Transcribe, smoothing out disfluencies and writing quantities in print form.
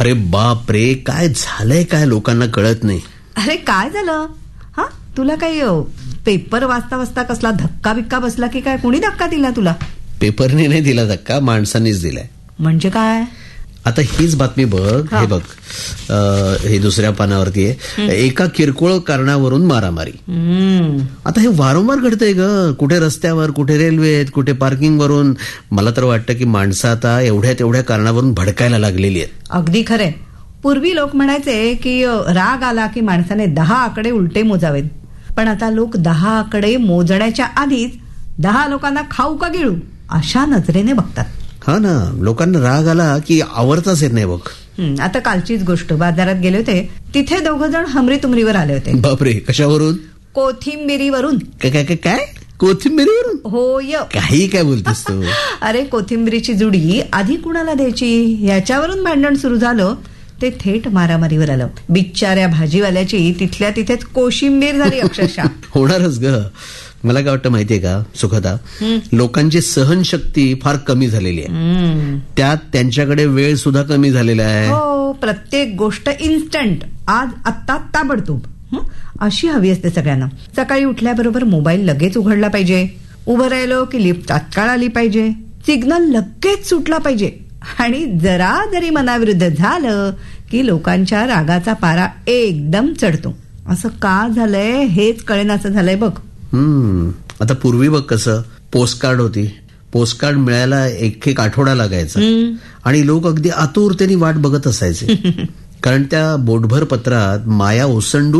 अरे बाप रे, काय झालंय काय लोकांना कळत नाही. अरे काय झालं? हा, तुला काही पेपर वाचता वाचता कसला धक्का बिक्का बसला की काय? कोणी धक्का दिला तुला? पेपरने नाही दिला धक्का, माणसांनीच दिलाय. म्हणजे काय? आता हीच बातमी बघ. हे बघ, हे दुसऱ्या पानावरती आहे. एका किरकोळ कारणावरून मारामारी. आता हे वारंवार घडतंय ग. कुठे रस्त्यावर, कुठे रेल्वेत, कुठे पार्किंग वरून. मला तर वाटतं की माणसं आता एवढ्या तेवढ्या कारणावरून भडकायला लागलेली आहेत. अगदी खरंय. पूर्वी लोक म्हणायचे की राग आला की माणसाने 10 आकडे उलटे मोजावेत. पण आता लोक 10 आकडे मोजण्याच्या आधीच 10 लोकांना खाऊ का गिळू अशा नजरेने बघतात. हा ना, लोकांना राग आला की आवरताच येत नाही बघ. आता कालचीच गोष्ट. बाजारात गेले होते, तिथे 2 जण हमरी तुमरीवर आले होते. बापरे, कशावरून? कोथिंबिरीवरून. काय कोथिंबिरीवरून? होय. काही काय बोलतेस तू? अरे कोथिंबिरीची जुडी आधी कुणाला द्यायची याच्यावरून भांडण सुरू झालं. ते थेट मारामारीवर आलं. बिचाऱ्या भाजीवाल्याची तिथल्या तिथेच कोशिंबीर झाली अक्षरशः. होणारच ग. मला काय वाटतं माहितीये का सुखदा, लोकांची सहनशक्ती फार कमी झालेली आहे. त्यात त्यांच्याकडे वेळ सुद्धा कमी झालेला आहे. हो, प्रत्येक गोष्ट इन्स्टंट, आज आत्ता ताबडतोब अशी हवी असते सगळ्यांना. सकाळी उठल्याबरोबर मोबाईल लगेच उघडला पाहिजे. उभं राहिलो की लिफ्ट तात्काळ आली पाहिजे. सिग्नल लगेच सुटला पाहिजे. आणि जरा जरी मनाविरुद्ध झालं की लोकांच्या रागाचा पारा एकदम चढतो. असं का झालंय हेच कळेनासं झालंय बघ. आता पूर्वी बघ कसं पोस्टकार्ड होती. पोस्टकार्ड मिळायला एक आठवडा लागायचा आणि लोक अगदी आतुरतेने वाट बघत असायचे. कारण त्या बोटभर पत्रात माया ओसंडून